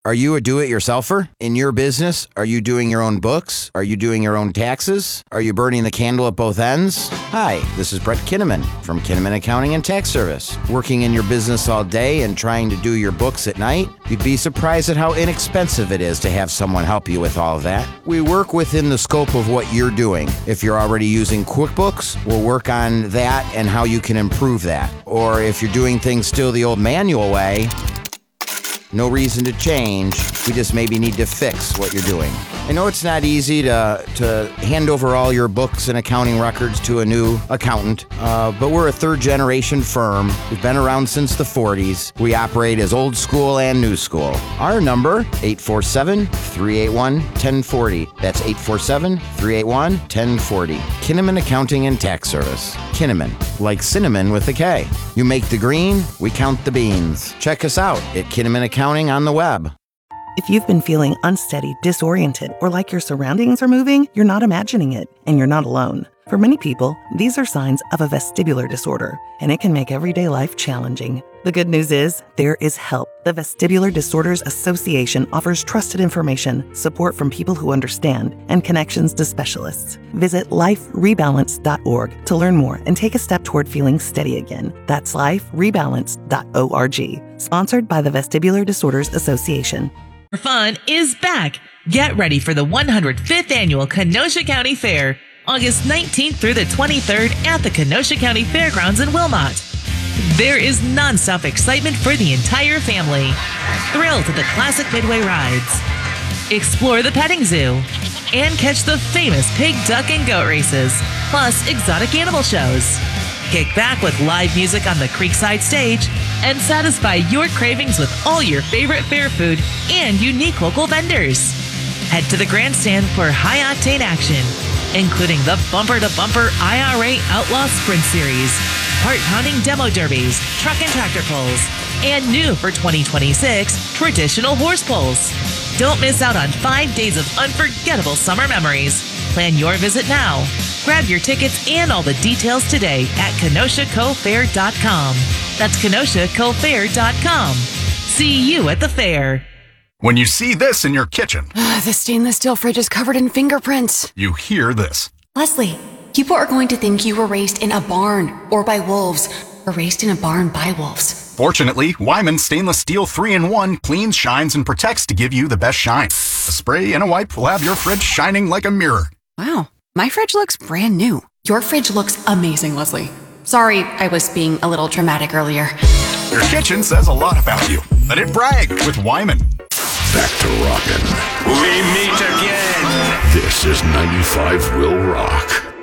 Are you a do-it-yourselfer? In your business, are you doing your own books? Are you doing your own taxes? Are you burning the candle at both ends? Hi, this is Brett Kinnaman from Kinnaman Accounting and Tax Service. Working in your business all day and trying to do your books at night? You'd be surprised at how inexpensive it is to have someone help you with all of that. We work within the scope of what you're doing. If you're already using QuickBooks, we'll work on that and how you can improve that. Or if you're doing things still the old manual way, no reason to change. We just maybe need to fix what you're doing. I know it's not easy to hand over all your books and accounting records to a new accountant, but we're a third-generation firm. We've been around since the 40s. We operate as old school and new school. Our number, 847-381-1040. That's 847-381-1040. Kinnaman Accounting and Tax Service. Kinnaman, like cinnamon with a K. You make the green, we count the beans. Check us out at Kinnaman Accounting on the web. If you've been feeling unsteady, disoriented, or like your surroundings are moving, you're not imagining it, and you're not alone. For many people, these are signs of a vestibular disorder, and it can make everyday life challenging. The good news is, there is help. The Vestibular Disorders Association offers trusted information, support from people who understand, and connections to specialists. Visit liferebalance.org to learn more and take a step toward feeling steady again. That's liferebalance.org. Sponsored by the Vestibular Disorders Association. Fun is back. Get ready for the 105th annual Kenosha County Fair, August 19th through the 23rd at the Kenosha County Fairgrounds in Wilmot. There is nonstop excitement for the entire family. Thrill to the classic Midway rides. Explore the petting zoo. And catch the famous pig, duck, and goat races, plus exotic animal shows. Kick back with live music on the Creekside stage and satisfy your cravings with all your favorite fair food and unique local vendors. Head to the grandstand for high-octane action, including the bumper-to-bumper IRA Outlaw Sprint Series, heart-pounding demo derbies, truck and tractor pulls, and new for 2026, traditional horse pulls. Don't miss out on 5 days of unforgettable summer memories. Plan your visit now. Grab your tickets and all the details today at KenoshaCoFair.com. That's KenoshaCoFair.com. See you at the fair. When you see this in your kitchen, The stainless steel fridge is covered in fingerprints. you hear this. Leslie, people are going to think you were raised in a barn or by wolves, or raised in a barn by wolves. Fortunately, Wyman Stainless Steel 3-in-1 cleans, shines, and protects to give you the best shine. A spray and a wipe will have your fridge shining like a mirror. Wow, my fridge looks brand new. Your fridge looks amazing, Leslie. Sorry, I was being a little dramatic earlier. Your kitchen says a lot about you. Let it brag with Wyman. Back to rockin'. We meet again. This is 95 Will Rock.